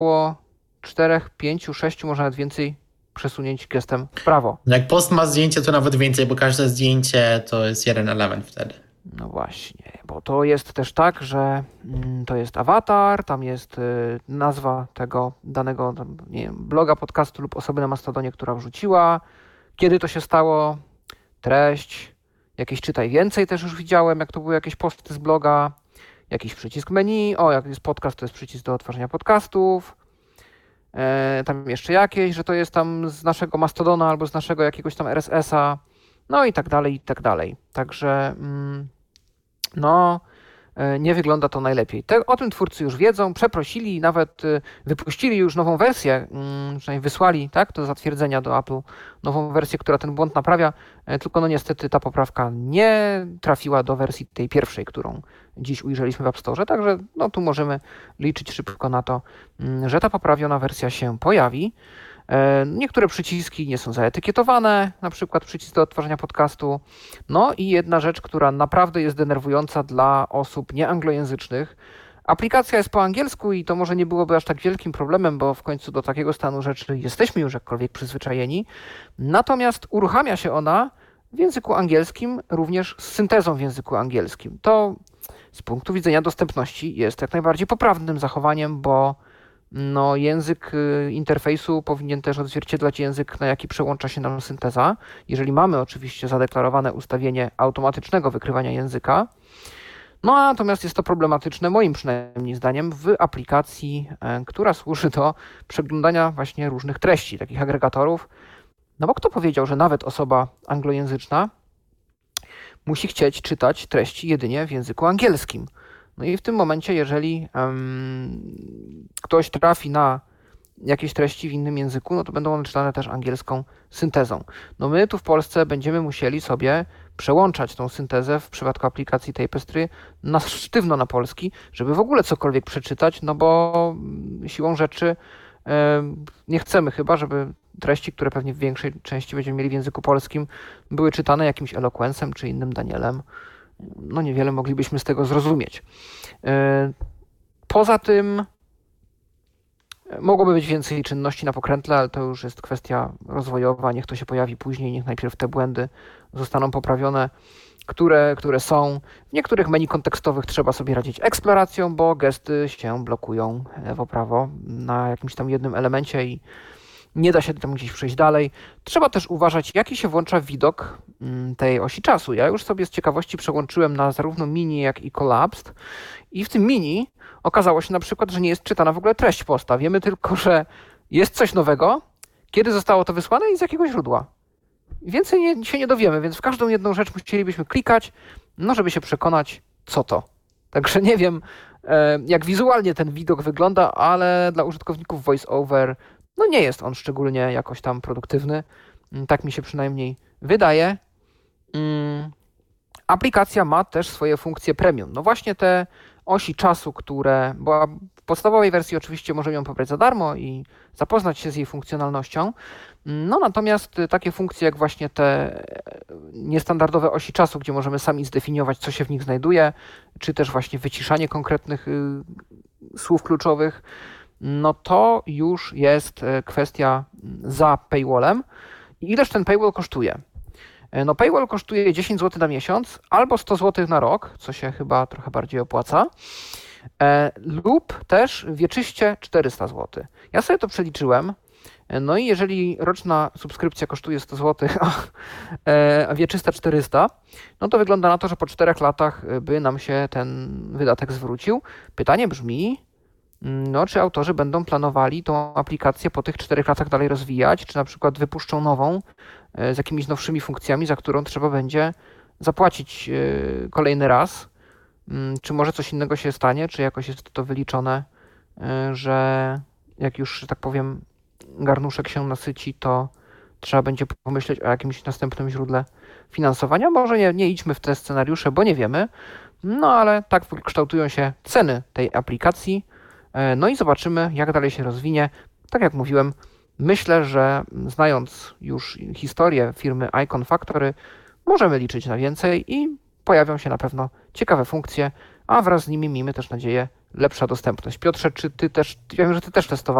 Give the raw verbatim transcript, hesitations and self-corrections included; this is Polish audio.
czterech, pięciu, sześciu, może nawet więcej przesunięć gestem w prawo. No jak post ma zdjęcie, to nawet więcej, bo każde zdjęcie to jest jeden element wtedy. No właśnie, bo to jest też tak, że mm, to jest awatar, tam jest y, nazwa tego danego tam, nie wiem, bloga, podcastu lub osoby na Mastodonie, która wrzuciła, kiedy to się stało, treść, jakieś czytaj więcej też już widziałem, jak to były jakieś posty z bloga, jakiś przycisk menu, o jak jest podcast, to jest przycisk do odtwarzania podcastów, e, tam jeszcze jakieś, że to jest tam z naszego Mastodona albo z naszego jakiegoś tam R S S-a, no i tak dalej, i tak dalej. Także mm, no nie wygląda to najlepiej. Te, o tym twórcy już wiedzą, przeprosili, nawet wypuścili już nową wersję, przynajmniej wysłali tak, do zatwierdzenia do Apple nową wersję, która ten błąd naprawia, tylko no niestety ta poprawka nie trafiła do wersji tej pierwszej, którą dziś ujrzeliśmy w App Store, także no tu możemy liczyć szybko na to, że ta poprawiona wersja się pojawi. Niektóre przyciski nie są zaetykietowane, na przykład przycisk do odtwarzania podcastu. No i jedna rzecz, która naprawdę jest denerwująca dla osób nieanglojęzycznych. Aplikacja jest po angielsku i to może nie byłoby aż tak wielkim problemem, bo w końcu do takiego stanu rzeczy jesteśmy już jakkolwiek przyzwyczajeni. Natomiast uruchamia się ona w języku angielskim, również z syntezą w języku angielskim. To z punktu widzenia dostępności jest jak najbardziej poprawnym zachowaniem, bo no, język interfejsu powinien też odzwierciedlać język, na jaki przełącza się nam synteza. Jeżeli mamy oczywiście zadeklarowane ustawienie automatycznego wykrywania języka. No a natomiast jest to problematyczne, moim przynajmniej zdaniem, w aplikacji, która służy do przeglądania właśnie różnych treści, takich agregatorów. No bo kto powiedział, że nawet osoba anglojęzyczna musi chcieć czytać treści jedynie w języku angielskim? No i w tym momencie, jeżeli um, ktoś trafi na jakieś treści w innym języku, no to będą one czytane też angielską syntezą. No my tu w Polsce będziemy musieli sobie przełączać tą syntezę w przypadku aplikacji Tapestry na sztywno na polski, żeby w ogóle cokolwiek przeczytać, no bo siłą rzeczy um, nie chcemy chyba, żeby treści, które pewnie w większej części będziemy mieli w języku polskim, były czytane jakimś Eloquencem czy innym Danielem. No niewiele moglibyśmy z tego zrozumieć. Poza tym mogłoby być więcej czynności na pokrętle, ale to już jest kwestia rozwojowa, niech to się pojawi później, niech najpierw te błędy zostaną poprawione, które, które są. W niektórych menu kontekstowych trzeba sobie radzić eksploracją, bo gesty się blokują lewo-prawo na jakimś tam jednym elemencie i nie da się tam gdzieś przejść dalej. Trzeba też uważać, jaki się włącza widok tej osi czasu. Ja już sobie z ciekawości przełączyłem na zarówno mini, jak i collapsed i w tym mini okazało się na przykład, że nie jest czytana w ogóle treść posta. Wiemy tylko, że jest coś nowego, kiedy zostało to wysłane i z jakiego źródła. Więcej nie, się nie dowiemy, więc w każdą jedną rzecz musielibyśmy klikać, no żeby się przekonać, co to. Także nie wiem, jak wizualnie ten widok wygląda, ale dla użytkowników VoiceOver no nie jest on szczególnie jakoś tam produktywny. Tak mi się przynajmniej wydaje. Aplikacja ma też swoje funkcje premium. No właśnie te osi czasu, które, bo w podstawowej wersji oczywiście możemy ją pobrać za darmo i zapoznać się z jej funkcjonalnością. No natomiast takie funkcje jak właśnie te niestandardowe osi czasu, gdzie możemy sami zdefiniować, co się w nich znajduje, czy też właśnie wyciszanie konkretnych y, słów kluczowych, no to już jest kwestia za paywallem. I ileż ten paywall kosztuje? No paywall kosztuje dziesięć złotych na miesiąc albo sto złotych na rok, co się chyba trochę bardziej opłaca, e, lub też wieczyście czterysta złotych. Ja sobie to przeliczyłem, no i jeżeli roczna subskrypcja kosztuje sto złotych, a, a wieczysta czterysta, no to wygląda na to, że po czterech latach by nam się ten wydatek zwrócił. Pytanie brzmi, no, czy autorzy będą planowali tą aplikację po tych czterech latach dalej rozwijać, czy na przykład wypuszczą nową z jakimiś nowszymi funkcjami, za którą trzeba będzie zapłacić kolejny raz. Czy może coś innego się stanie, czy jakoś jest to wyliczone, że jak już, że tak powiem, garnuszek się nasyci, to trzeba będzie pomyśleć o jakimś następnym źródle finansowania. Może nie, nie idźmy w te scenariusze, bo nie wiemy, no ale tak kształtują się ceny tej aplikacji. No i zobaczymy, jak dalej się rozwinie. Tak jak mówiłem, myślę, że znając już historię firmy Icon Factory, możemy liczyć na więcej i pojawią się na pewno ciekawe funkcje, a wraz z nimi miejmy też nadzieję lepsza dostępność. Piotrze, czy ty też, ja wiem, że ty też testowałeś